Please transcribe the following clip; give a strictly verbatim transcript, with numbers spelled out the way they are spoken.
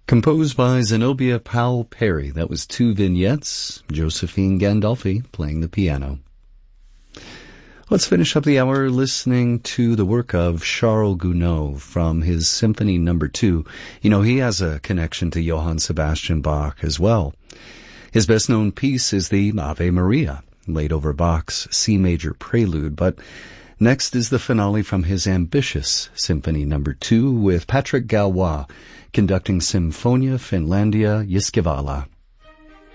Composed by Zenobia Powell Perry. That was two vignettes, Josephine Gandolfi playing the piano. Let's finish up the hour listening to the work of Charles Gounod from his Symphony Number Two. You know, he has a connection to Johann Sebastian Bach as well. His best-known piece is the Ave Maria, laid over Bach's C major prelude, but next is the finale from his ambitious Symphony Number Two with Patrick Galois conducting Symphonia Finlandia Jyskevala.